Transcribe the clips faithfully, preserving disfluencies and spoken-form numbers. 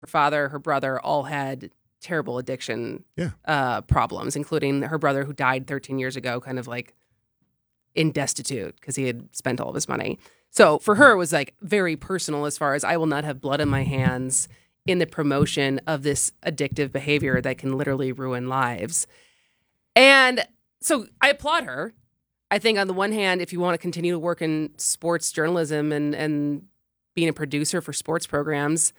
her father, her brother all had terrible addiction yeah. uh, problems, including her brother who died thirteen years ago, kind of like in destitute because he had spent all of his money. So for her, it was like very personal as far as I will not have blood on my hands in the promotion of this addictive behavior that can literally ruin lives. And so I applaud her. I think on the one hand, if you want to continue to work in sports journalism and, and being a producer for sports programs,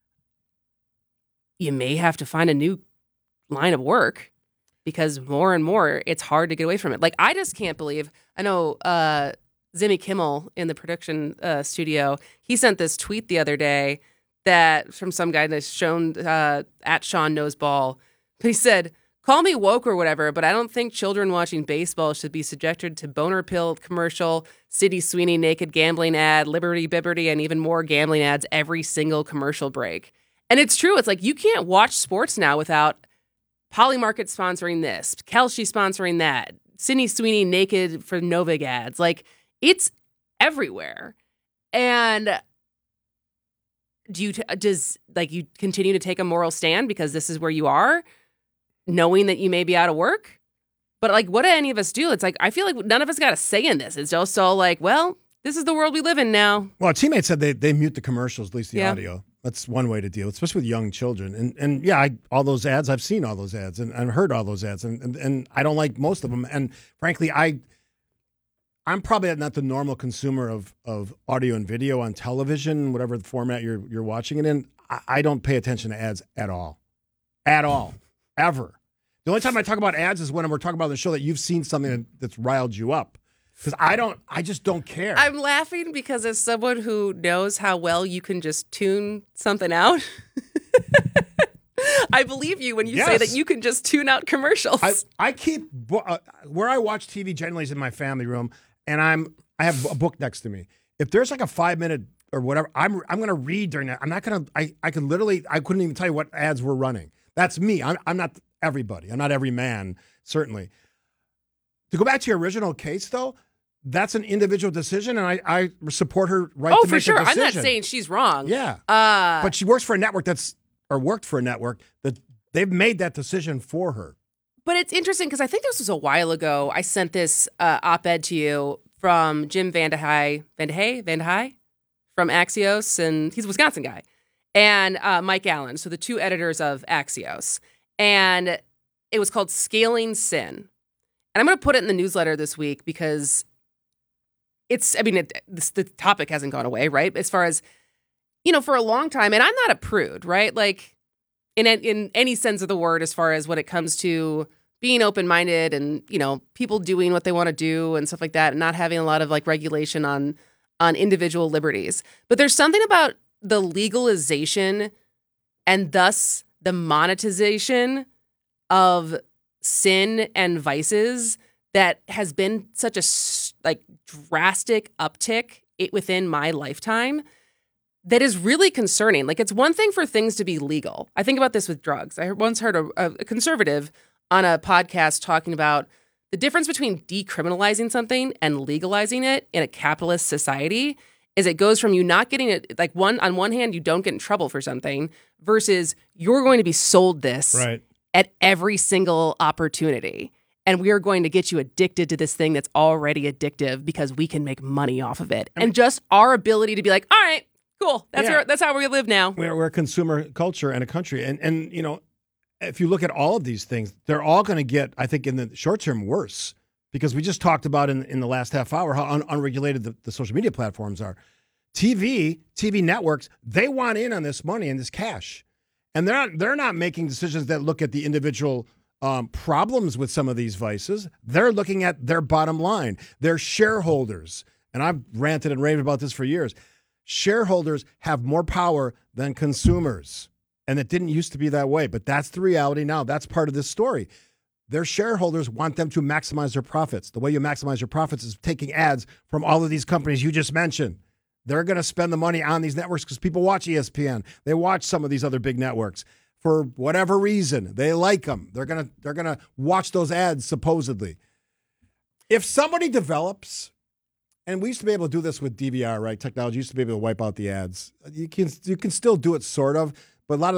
you may have to find a new line of work because more and more it's hard to get away from it. Like, I just can't believe, I know uh, Jimmy Kimmel in the production uh, studio, he sent this tweet the other day that from some guy that's shown uh, at Sean Knows Ball. But he said, call me woke or whatever, but I don't think children watching baseball should be subjected to boner pill commercial, City Sweeney naked gambling ad, Liberty Bibberty, and even more gambling ads every single commercial break. And it's true. It's like you can't watch sports now without Polymarket sponsoring this, Kelce sponsoring that, Sydney Sweeney naked for Novig ads. Like, it's everywhere. And do you, t- does, like, you continue to take a moral stand because this is where you are, knowing that you may be out of work? But, like, what do any of us do? It's like, I feel like none of us got a say in this. It's just all like, well, this is the world we live in now. Well, a teammate said they, they mute the commercials, at least the Yeah. audio. That's one way to deal, especially with young children. And, and yeah, I, all those ads, I've seen all those ads and, and heard all those ads. And, and, and I don't like most of them. And frankly, I, I'm probably not the normal consumer of, of audio and video on television, whatever the format you're you're watching it in. I, I don't pay attention to ads at all. At all. Ever. The only time I talk about ads is when we're talking about the show that you've seen something that's riled you up. Because I don't, I just don't care. I'm laughing because as someone who knows how well you can just tune something out, I believe you when you yes. say that you can just tune out commercials. I, I keep, uh, where I watch T V generally is in my family room, and I'm, I have a book next to me. If there's like a five minute or whatever, I'm, I'm going to read during that. I'm not going to, I, I can literally, I couldn't even tell you what ads were running. That's me. I'm, I'm not everybody. I'm not every man, certainly. To go back to your original case, though, that's an individual decision, and I, I support her right oh, to for make sure. the decision. I'm not saying she's wrong. Yeah. Uh, but she works for a network that's, or worked for a network that they've made that decision for her. But it's interesting because I think this was a while ago. I sent this uh, op-ed to you from Jim Vandehei, Vandehei, Vandehei from Axios, and he's a Wisconsin guy, and uh, Mike Allen, so the two editors of Axios. And it was called Scaling Sin. And I'm going to put it in the newsletter this week because it's, I mean, it, this, the topic hasn't gone away, right? As far as, you know, for a long time, and I'm not a prude, right? Like, in in any sense of the word, as far as when it comes to being open-minded and, you know, people doing what they want to do and stuff like that, and not having a lot of, like, regulation on on individual liberties. But there's something about the legalization and thus the monetization of sin and vices that has been such a like drastic uptick it, within my lifetime that is really concerning. Like, it's one thing for things to be legal. I think about this with drugs. I once heard a, a conservative on a podcast talking about the difference between decriminalizing something and legalizing it in a capitalist society is it goes from you not getting it, like one on one hand, you don't get in trouble for something versus you're going to be sold this right. at every single opportunity. And we are going to get you addicted to this thing that's already addictive because we can make money off of it. I mean, and just our ability to be like, all right, cool. That's yeah. where, that's how we live now. We're, we're a consumer culture and a country. And, and, you know, if you look at all of these things, they're all going to get, I think, in the short term worse because we just talked about in, in the last half hour how un- unregulated the, the social media platforms are. T V, T V networks, they want in on this money and this cash. And they're not, they're not making decisions that look at the individual um, problems with some of these vices. They're looking at their bottom line, their shareholders. And I've ranted and raved about this for years. Shareholders have more power than consumers. And it didn't used to be that way, but that's the reality now. That's part of this story. Their shareholders want them to maximize their profits. The way you maximize your profits is taking ads from all of these companies you just mentioned. They're going to spend the money on these networks because people watch E S P N. They watch some of these other big networks for whatever reason. They like them. They're going to they're going to watch those ads supposedly. If somebody develops, and we used to be able to do this with D V R, right? Technology used to be able to wipe out the ads. You can you can still do it sort of, but a lot of